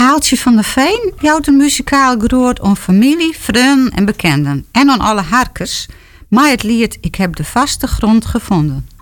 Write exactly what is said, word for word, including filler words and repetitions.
Haaltje van der Veen jouwt een muzikaal groot om familie, vrienden en bekenden. En aan alle harkers. Maar het lied Ik heb de vaste grond gevonden.